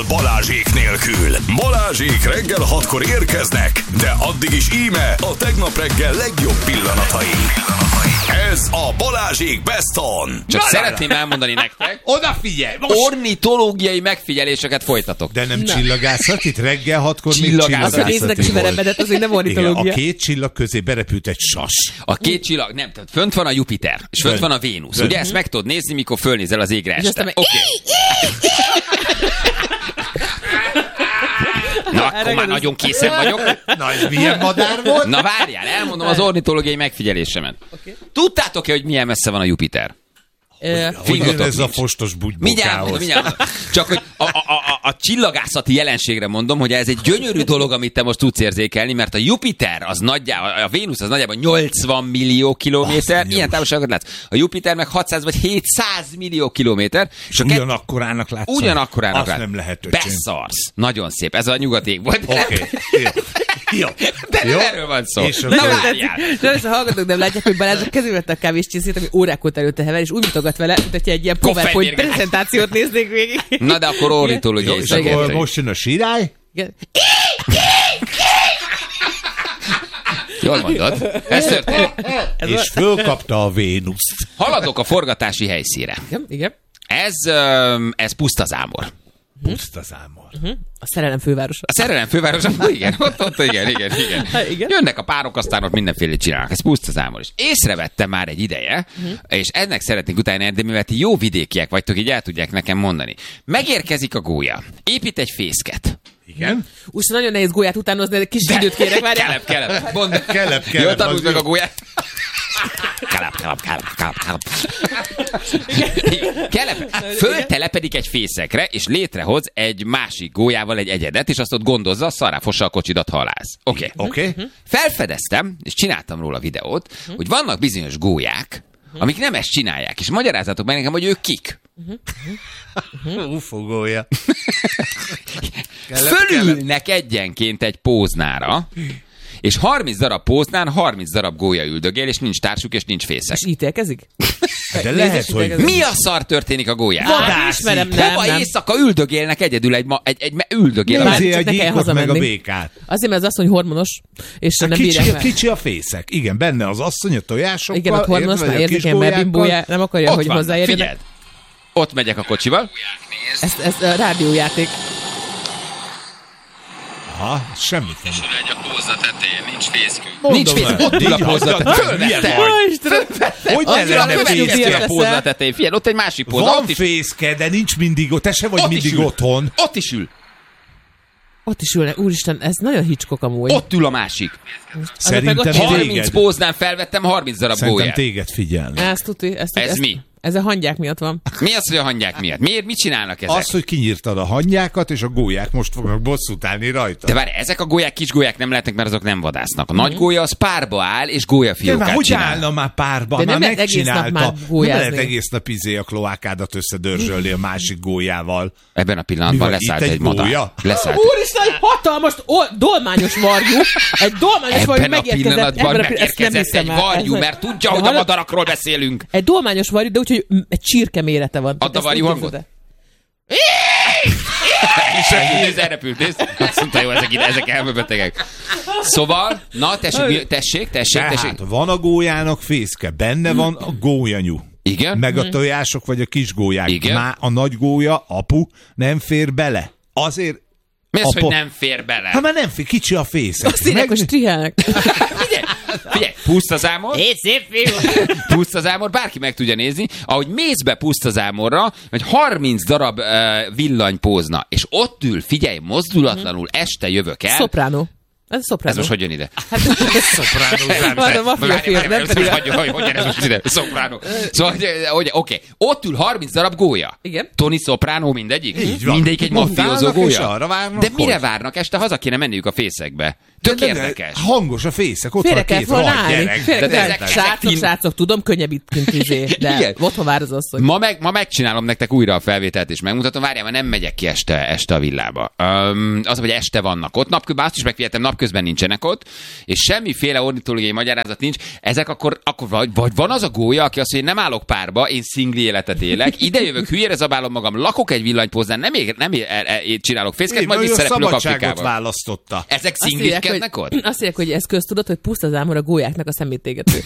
Balázsék nélkül. Balázsék reggel 6-kor érkeznek, de addig is íme a tegnap reggel legjobb pillanatai. Ez a Balázsék Best On. Csak szeretném elmondani nektek, odafigyelj! ornitológiai megfigyeléseket folytatok. De nem csillagászat, itt reggel 6-kor még Csillagászat. Néznek is verebedet, azért nem Igen, ornitológia. a két csillag közé berepült egy sas. A két csillag, nem, tehát fönt van a Jupiter, és fönt van a Vénusz. Ugye ezt meg tudod nézni, mikor fölnézel az égre este. aztán Oké. Na, akkor már nagyon készen vagyok. Na, ez milyen madár volt? Na várjál, elmondom az ornitológiai megfigyelésemet. Tudtátok-e, hogy milyen messze van a Jupiter? Hogy Fingotok ez a nincs. fostos Mindjárt. bugybokához. Csak hogy a csillagászati jelenségre mondom, hogy ez egy gyönyörű dolog, amit te most tudsz érzékelni, mert a Jupiter az nagyjából, a Vénusz az nagyjából 80 millió kilométer, ilyen távolságot látsz. A Jupiter meg 600 vagy 700 millió kilométer. És Ugyanakkorának látszom. Ugyanakkorának Azt látsz. nem lehet, öcsém. Beszarsz. Nagyon szép. Ez a nyugati ég volt. Oké. Jó. De nem Jó. erről van szó. És Na akkor- várjál. Sajnos a hallgatók nem látják, hogy Balázs a kezébe vette a kávéscsészét, ami órákor előtte hever, és úgy mutogat vele, mint hogyha egy ilyen PowerPoint Koffeinmérget. prezentációt néznék végig. Na de akkor ornitológiai És akkor szakértői. most jön a sirály. Igen. Jól mondod. Ez történt. És fölkapta a Vénuszt. Haladok a forgatási helyszínre. Igen. Ez pusztazámor. Pusztazámor. A szerelem fővárosa. A szerelem fővárosa, igen, ott igen. Igen. Jönnek a párok, aztán ott mindenféle csinálnak. Ez pusztazámor is. Észrevettem már egy ideje, és ennek szeretnék utána érni, mivel ti jó vidékiek vagytok, így el tudják nekem mondani. Megérkezik a gólya, épít egy fészket. Igen? Úgy nagyon nehéz gólyát utánozni, de kis időt kérek, várjál. Kelep. Mondd. Kelep. Jól tanuld az meg jó. a gólyát. Kelep. Föltelepedik egy fészekre, és létrehoz egy másik gólyával egy egyedet, és azt ott gondozza, szaráfossa a kocsidat halász. Oké. Oké. Felfedeztem, és csináltam róla videót, hogy vannak bizonyos gólyák, amik nem ezt csinálják, és magyarázzatok meg nekem, hogy ők kik. Ufogója. Fölülnek egyenként egy póznára, és 30 darab póznán 30 darab gólya üldögél, és nincs társuk, és nincs fészek. És ítélkezik? De lehet, hogy... Mi a szar történik a gólyán? Ismerem, Hova nem. éjszaka üldögélnek egyedül üldögél. Bár- Nézzé a csak ne kell gyíkot meg a hazamenni. békát. Azért, mert az asszony hormonos, és nem bírják meg. Kicsi a fészek. Igen, benne az asszony a tojásokkal. Igen, ott hormonos, érted, már vagy a érzékeny, mert kisgólyákkal. bimbója, nem akarja, Ott hogy vannak, hozzáérjenek. figyeld. Ott megyek a kocsival. Ez a rádiójáték. Aha, semmit nem. Egy a pózna tetején, nincs fészkünk. Mondom Nincs fészkünk, el. ott ül a Így pózna hagyjad, tetején. milyen Fölvette. vagy? Istenem, Hogy ne annyira lenne nem Fölvette nyugdíjas a fészke? pózna leszel. tetején. Figyelj, ott egy másik pózna. Van Ott is, fészke, de nincs mindig ott. Te se vagy ott is mindig ül. otthon. Ott is ül. Ott is ülnek. Úristen, ez nagyon Hitchcock amúgy. Ott ül a másik. Szerintem ott- 30 téged. póznán felvettem 30 darab Szerintem gólyát. téged figyelni. Ezt tuti. Ez mi? Ez a hangyák miatt van. Mi az, hogy a hangyák miatt? Miért? Mit csinálnak ezek? Az, hogy kinyírtad a hangyákat, és a gólyák most fognak bosszút állni rajta. De várj, ezek a gólyák, kis gólyák nem lehetnek, mert azok nem vadásznak. A nagy gólya az párba áll, és gólyafiókát hogy csinál. állna már párba? De Már nem lehet egész nap megcsinálta. már Nem gólyázni. lehet egész nap a kloákádat összedörzsölni a másik gólyával. Ebben a pillanatban Mi van, leszállt itt egy egy madár. gólya? Leszállt. Úristen, egy hatalmas dolmányos varjú. Egy dolmányos varjú Ebben a megérkezett. pillanatban Ebben a ezt nem megérkezett hiszem egy el. varjú, Ez- mert tudja, De hogy a hallod? madarakról beszélünk. Egy dolmányos varjú, de úgyhogy egy csirke mérete van. Add a Ezt varjú úgy hangot? képzeld És nézd, elrepült, nézd. Azt mondta, jó, ezek elmebetegek. Szóval, na, tessék. Tehát van a gólyának fészke, benne van a gólyanyú. Igen? Meg a tojások, vagy a kis gólyák. Igen. Már a nagy gólya, apu, nem fér bele. Azért... Mi az, hogy Apa. nem fér bele? Hát már nem fér, kicsi a fészek. Azt írják, hogy strihelnek. Figyelj, pusztazámor. Szép fiú. Pusztazámor, bárki meg tudja nézni, ahogy mész be pusztazámorra, hogy 30 darab villanypózna, és ott ül, figyelj, mozdulatlanul, este jövök el. Szopránó. Ez szopránó. Ez most hogy jön ide? Van a mafia film, nem pedig a... Hogy jön ez most ide? Szopránó. Szóval, hogy oké, ott ül 30 darab gólya. Igen. Tony Soprano mindegyik? Így van. Mindegyik egy Mondálnak, mafiózó és gólya. arra várnak, De mire hogy? várnak? Este haza kéne menniük a fészekbe. Tök érdekes. Hangos a fészek, ott Félre van kell két volna rohadt állni. gyerek. Félre kell. ezek Srácok, tudom, könnyebb itt kint de Igen. otthon vár az asszony. Ma megcsinálom nektek újra a felvételt, és megmutatom. Várjál, mert nem megyek ki este a villába. Az, hogy este vannak ott. Napközben azt is megfigyeltem, napközben nincsenek ott, és semmiféle ornitológiai magyarázat nincs. Ezek akkor vagy van az a gólya, aki azt mondja, én nem állok párba, én szingli életet élek, ide jövök, hülyére zabálom magam, lakok egy villanypóznán, nem csinálok fészket, majd visszarepülök Afrikába. Választotta. Ezek szingliskednek ott? Azt mondják, hogy ez köztudott, hogy puszta zámor a gólyáknak a szemétégető.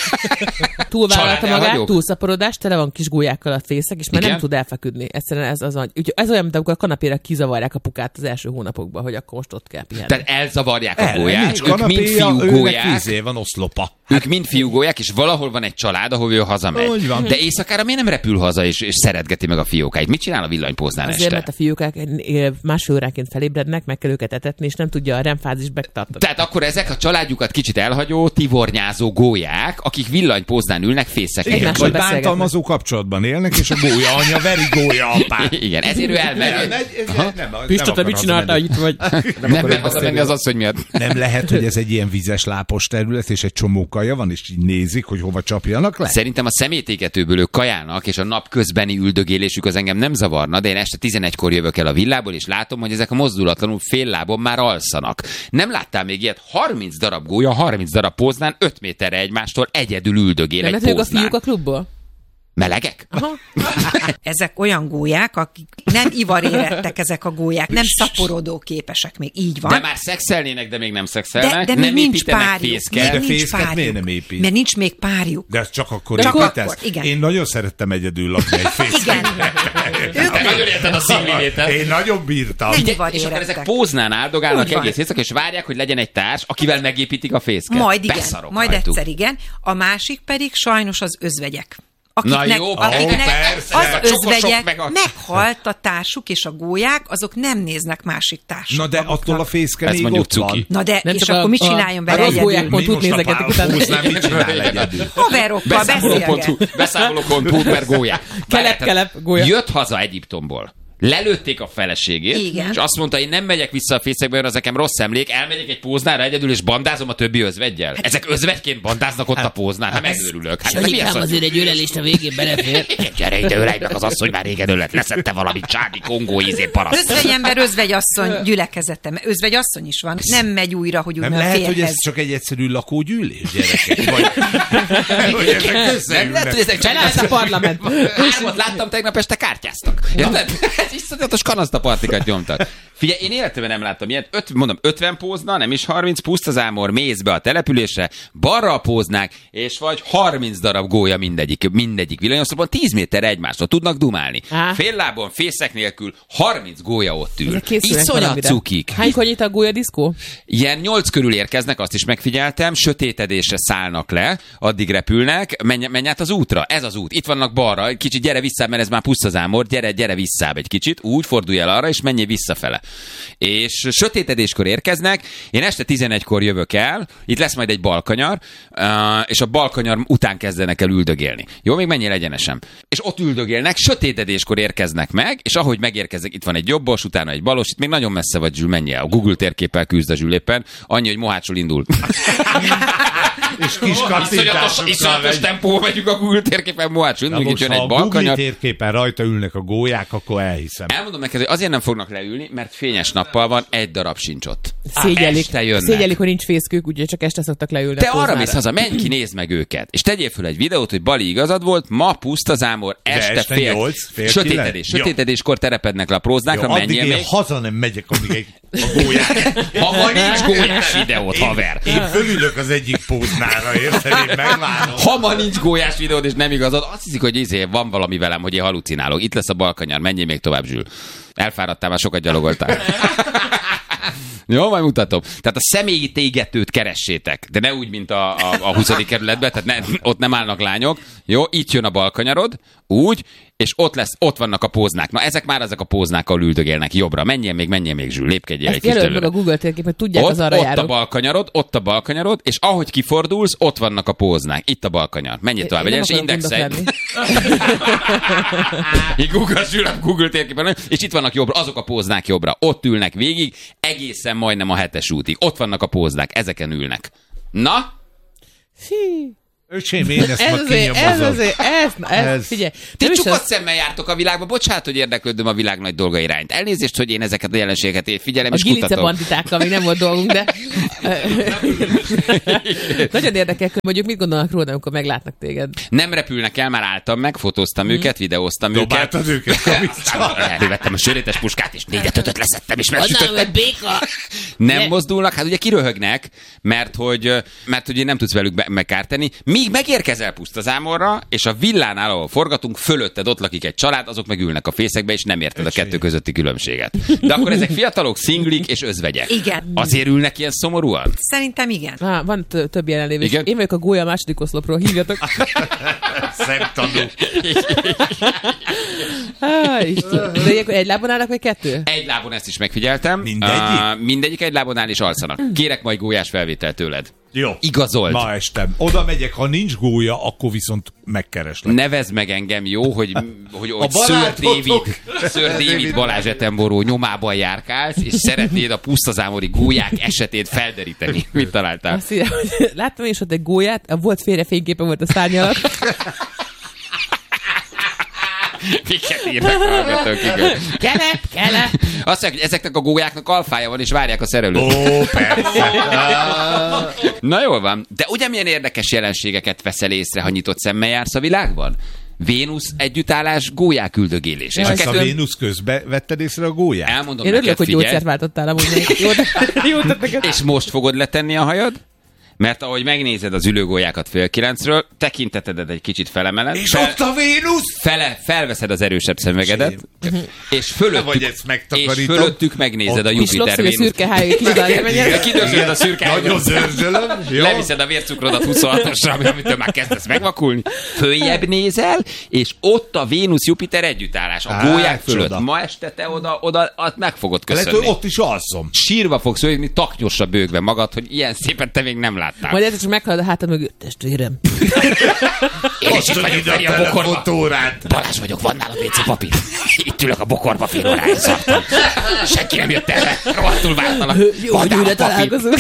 Túlvállalta magát, túlszaporodás, tele van kis gólyákkal a fészek, és már nem tud elfeküdni. Egyszerűen ez olyan, mint amikor a kanapéra kizavarják a pukát az első hónapokban, hogy akkor most ott kell pihenni. Tehát elzavarják a gólyák, ők mind fiúgólyák. Van oszlopa. Ők mind fiúgólyák, és valahol van egy család, ahol ő hazamegy. De éjszakára miért nem repül haza, és szeretgeti meg a fiókáit? Mit csinál a villanypóznán este? Azért, mert a fiókák másfél óránként felébrednek, meg kell őket etetni, és nem tudja a REM-fázis megtartani. Tehát akkor ezek a családjukat kicsit elhagyó, tivornyázó gólyák, akik villanypóznán ülnek fészeknél. Vagy bántalmazó kapcsolatban élnek, és a gólya anya veri gólya apát. Igen, ezért ő elmegy. Pista, te mit csináltál itt vagy? Nem lehet hazamenni az asszony miatt. Nem lehet, hogy ez egy ilyen vizes lápos terület, és egy csomó kaja van, és így nézik, hogy hova csapjanak le? Szerintem a szemétégetőből ők kajálnak, és a nap közbeni üldögélésük az engem nem zavarna, de én este 11-kor jövök el a villából, és látom, hogy ezek a mozdulatlanul fél lábon már alszanak. Nem láttál még ilyet? 30 darab gólya, 30 darab póznán, 5 méterre egymástól egyedül üldögél egy póznán. Nem a fiúk a klubból? Melegek? Ezek olyan gólyák, akik nem ivarérettek ezek a gólyák, nem szaporodó képesek még, így van. De már szexelnének, de még nem szexelnek. De nem nincs építenek párjuk. fészket. De fészket miért nem épít? Mert nincs még párjuk. De ez csak akkor Csak építesz? akkor, igen. Én nagyon szerettem egyedül lakni egy fészket. Igen. Te nagyon érted a szinglétet. Én nagyon bírtam. Nem És akkor ezek ivarérettek. póznán áldogálnak Úgy van. egész éjszaka, és várják, hogy legyen egy társ, akivel megépítik a fészket. Majd igen, Beszarok majd rajtuk. egyszer igen. A másik pedig sajnos az özvegyek. Na jó, persze. az A csokosok özvegyek meg a- meghalt a társuk, és a gólyák, azok nem néznek másik társuk. Na de attól a fészke Ez még mondjuk ott van. cuki. Na de, Nem és csak akkor mit csináljon vele rossz gólyák egyedül? Mi tud most a nézegetik utána. pálfóznál mit csinál egyedül? Haverokkal beszélget. Beszámoló.hu per gólyák. Kelep, gólya. Jött haza Egyiptomból. Lelőtték a feleségét, Igen. és azt mondta, én nem megyek vissza a fészekbe, jön az nekem rossz emlék, elmegyek egy póznára egyedül, és bandázom a többi özveggyel. Ezek özvegyként bandáznak ott a póznán, hát megőrülök. Hát mi az, hogy... azért egy ölelést a végén belefér. Gyere ide, ölej meg az asszony, már régen ölet, leszette valamit csádi kongó ízé paraszt. Özvegyember, özvegyasszony gyülekezete. Özvegyasszony is van. Nem megy újra, hogy úgy Nem a lehet, hogy ez férhez. csak egy egyszerű lakógyűlés, gyerekek? Vagy ezek Nem összeülnek. lehet, hogy ezek Beállt a parlament. Hármat láttam tegnap este, kártyáztak. Érted? Iszonyatos kanasztapartikat nyomtak. Figyelj, én életemben nem láttam ilyet. 50 pózna, nem is 30, pusztazámor, mész be a településre, balra a póznák, és vagy 30 darab gólya mindegyik villanyoszlopon, 10 méterre egymástól tudnak dumálni. Á. Fél lábon, fészek nélkül, 30 gólya ott ül. Ezek készülnek Iszonyat valamire. cukik. Hánykor nyit a gólyadiszkó? Ilyen 8 körül érkeznek, azt is megfigyeltem, sötétedésre szállnak le, addig repülnek, menj át az útra, ez az út, itt vannak balra, kicsit gyere vissza, mert ez már pusztazámor, gyere vissza egy kicsit, úgy fordulj el arra, és menjél visszafele. És sötétedéskor érkeznek, én este 11-kor jövök el, itt lesz majd egy balkanyar, és a balkanyar után kezdenek el üldögélni. Jó, még menjél egyenesen. És ott üldögélnek, sötétedéskor érkeznek meg, és ahogy megérkeznek, itt van egy jobbos, utána egy balos, itt még nagyon messze vagy, Zsül, menjél. A Google térképpel küzd a Zsül éppen, annyi, hogy Mohácsról indul. És kis kattintásokkal Iszonyatos tempóval megyünk a Google térképen, Mohácsról indul, itt jön egy ha a Google balkanyar. térképen rajta ülnek a gólyák, akkor elhiszem. Elmondom neked, hogy azért nem fognak leülni, mert fényes nappal van, egy darab sincs ott. Szégyelik. Este jönnek. Szégyelik, hogy nincs fészkők, úgyhogy csak este szoktak leülni. Te a arra póznára. mész haza, menj ki, nézd meg őket. És tegyél föl egy videót, hogy Bali igazad volt, ma pusztazámor, este este fél 8, fél 9. sötétedéskor terepednek le a próznákra, Addig menjél én még. haza nem megyek, amíg a gólyák. Ha van nincs gólyás videót, haver. Én fölülök az egyik póznára, érted? Én megvárom. Ha ma nincs gólyás videód, és nem igazad, azt hiszik, hogy van valami velem, hogy én halucinálok. Itt lesz a balkanyar, menjél még tovább, Zsül. Elfáradtál, már sokat gyalogoltál. Jó, majd mutatom. Tehát a személytégetőt keressétek, de ne úgy, mint a 20. kerületben, tehát ott nem állnak lányok. Jó, itt jön a balkanyarod, úgy, és ott vannak a póznák. Na, ezek a póznák, ahol üldögélnek jobbra. Menjél még, Zsül, lépkedjél egy Ezt kis jelöld meg a előre. Google térképet, tudják az arra Ott járók. a balkanyarod, és ahogy kifordulsz, ott vannak a póznák. Itt a balkanyar. Menjél tovább, Én nem és akarok indexelj. gondok Így Google térképen, és itt vannak jobbra, azok a póznák jobbra. Ott ülnek végig, egészen majdnem a 7-es útig. Ott vannak a pózdák, ezeken ülnek. Na? Öcsém, én ezt ma kinyomozom. Ez, figyelj. Ti csupadt szemmel jártok a világba, bocsánat, hogy érdeklődöm a világ nagy dolga irányt. Elnézést, hogy én ezeket a jelenségeket figyelem és kutatom. A Gilice banditákkal még nem volt dolgunk, de nagyon érdekel, hogy mondjuk mit gondolnak róla, amikor meglátnak téged. Nem repülnek el, már álltam meg, fotóztam őket, videóztam őket. Dobáltad őket, elővettem a sörétes puskát, és 4-5 leszettem, és megsütöttem. béka! Nem mozdulnak, hát ugye kiröhögnek, mert hogy nem tudsz velük megkárteni. Míg megérkezel Pusztazámorra, és a villánál, ahol forgatunk, fölötted ott lakik egy család, azok meg ülnek a fészekbe, és nem érted a kettő közötti különbséget. De akkor ezek fiatalok, szinglik és özvegyek. Igen. Azért ülnek ilyen szomorúan? Szerintem igen. Van több jelenlévő. Én vagyok a gólya második oszlopról, hívjatok. Szemtanú. De egy lábon állnak, vagy kettő? Egy lábon, ezt is megfigyeltem. Mindegyik egy lábon áll és alszanak. Kérek majd gólyás felvételt tőled. Jó. Igazold. Ma estem. Oda megyek, ha nincs gólya, akkor viszont megkereslek. Nevezd meg engem, jó, hogy Sir David Balázs Attenborough nyomában járkálsz, és szeretnéd a pusztazámori gólyák esetét felderíteni. Mit találtál? Azt írja, hogy láttam is ott egy gólyát, volt félrefényképe volt a szárny alatt. Miket írnak a hallgatók, igen. Kelep! Azt mondják, hogy ezeknek a gólyáknak alfája van, és várják a szerelőt. Ó, persze. Na jól van. De ugye milyen érdekes jelenségeket veszel észre, ha nyitott szemmel jársz a világban? Vénusz együttállás, gólyák üldögélés. És a Vénusz közben vetted észre a gólyát? Elmondom én neked, örülök, hogy gyógyszert váltottál amúgy. Jó, és most fogod letenni a hajad? Mert ahogy megnézed az ülőgólyákat 8:30-ről, tekintetedet egy kicsit felemeled. És ott a Vénusz! Felveszed az erősebb szemüvegedet, és fölöttük megnézed a Jupiter Vénusz. És a szürke hájét kidörzsölöd a szürke háját. Nagyon zörzsölöm. Leviszed a vércukrodat 26-osra, amitől már kezdesz megvakulni. Följebb nézel, és ott a Vénusz-Jupiter együttállás. A gólyák fölött. Csoda. Ma este te oda meg fogod köszönni. Lehet, hogy ott is alszom. Sírva fogsz ülni, taknyosra bőgve magad, hogy ilyen szépen te még nem láttál. Majd ez csak meghallod a hátad mögött, testvérem. Én is itt vagyok feri a bokorba. Balázs vagyok, van nálam WC papír. Itt ülök a bokorba, fél óráig szartam. Senki nem jött el, rohadtul vártalak. Jó, hogy újra találkozunk.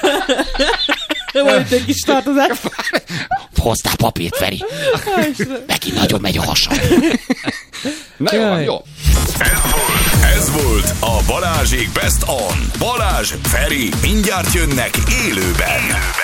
Volt egy kis tartozás. Hoztál papírt, Feri. Neki nagyon megy a hasam. Na jó, van, jó. Ez volt a Balázsék Best On. Balázs, Feri, mindjárt jönnek élőben.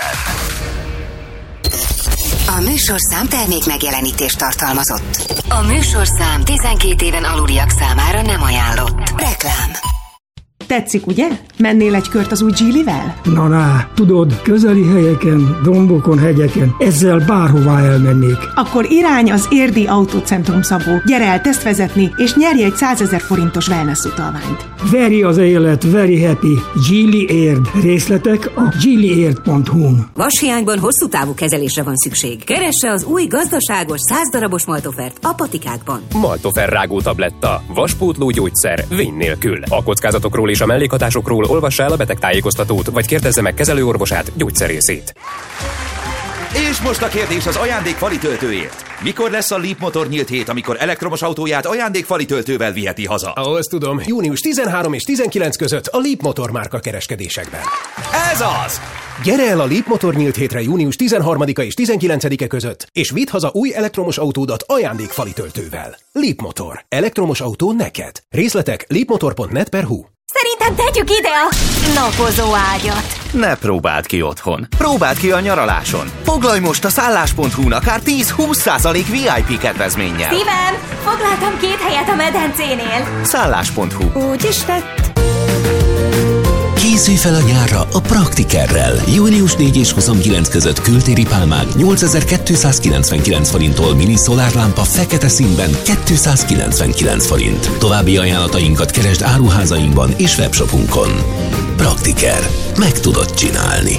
A műsorszám termék megjelenítést tartalmazott. A műsorszám 12 éven aluliak számára nem ajánlott. Reklám. Tetszik, ugye? Mennél egy kört az új Geely-vel? Na, tudod, közeli helyeken, dombokon, hegyeken, ezzel bárhová elmennék. Akkor irány az Érdi Autócentrum, Szabó. Gyere el tesztvezetni, és nyerj egy 100 000 forintos wellness utalványt. Veri az élet, very happy. Geely Érd. Részletek a geelyérd.hu-n. Vashiányban hosszú távú kezelésre van szükség. Keresse az új gazdaságos 100 darabos Maltofert a patikákban. Maltofer rágó tabletta. Vaspótló gyógyszer. Vény nélkül. A kockázatokról és a mellékhatásokról olvassa el a betegtájékoztatót, vagy kérdezze meg kezelőorvosát, gyógyszerészét. És most a kérdés az ajándékfali töltőért. Mikor lesz a Leap Motor nyílt hét, amikor elektromos autóját ajándékfali töltővel viheti haza? Ezt tudom. Június 13 és 19 között a Leap Motor márka kereskedésekben. Ez az! Gyere el a Leap Motor nyílt hétre június 13-a és 19-e között, és vidd haza új elektromos autódat ajándékfali töltővel. Leap Motor. Elektromos autó neked. Részletek leapmotor.net/hu. Szerintem tegyük ide a napozó ágyat. Ne próbáld ki otthon. Próbáld ki a nyaraláson. Foglalj most a szállás.hu-n akár 10-20% VIP kedvezménnyel. Szívem, foglaltam 2 helyet a medencénél. Szállás.hu. Úgy is lett. Készülj fel a nyárra a Praktikerrel. Június 4 és 29 között kültéri pálmák 8299 forinttól mini szolárlámpa fekete színben 299 forint. További ajánlatainkat keresd áruházainkban és webshopunkon. Praktiker. Meg tudod csinálni.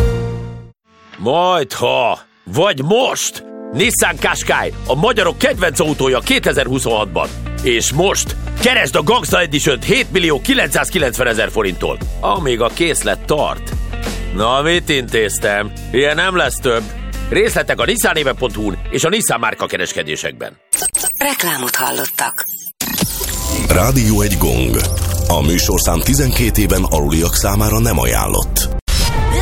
Majdha, vagy most! Nissan Qashqai, a magyarok kedvenc autója 2026-ban. És most keresd a Gangsta Edition-t 7.990.000 forinttól, amíg a készlet tart. Na, mit intéztem? Ilyen nem lesz több. Részletek a nissanéve.hu-n és a Nissan márka kereskedésekben. Reklámot hallottak. Rádió egy gong. A műsorszám 12 éven aluliak számára nem ajánlott.